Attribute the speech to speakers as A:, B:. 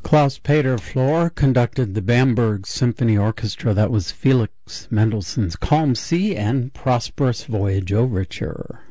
A: Klaus Peter Flohr conducted the Bamberg Symphony Orchestra. That was Felix Mendelssohn's Calm Sea and Prosperous Voyage Overture.